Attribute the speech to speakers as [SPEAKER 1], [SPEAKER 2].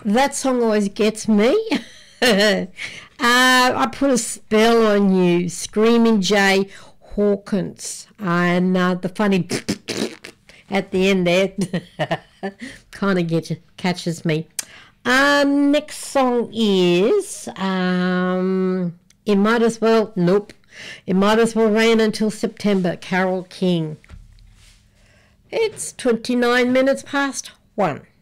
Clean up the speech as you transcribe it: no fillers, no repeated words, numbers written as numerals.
[SPEAKER 1] That song always gets me. I put a spell on you, Screaming Jay Hawkins, and the funny at the end there kind of catches me. Next song is It Might As Well, nope, It Might As Well Rain Until September, Carole King. It's 29 minutes past 1.